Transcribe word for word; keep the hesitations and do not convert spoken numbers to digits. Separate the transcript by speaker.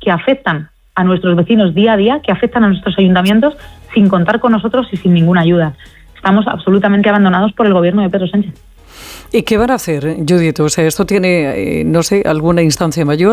Speaker 1: que afectan a nuestros vecinos día a día, que afectan a nuestros ayuntamientos sin contar con nosotros y sin ninguna ayuda. Estamos absolutamente abandonados por el gobierno de Pedro Sánchez.
Speaker 2: ¿Y qué van a hacer, Judith? O sea, ¿esto tiene, eh, no sé, alguna instancia mayor?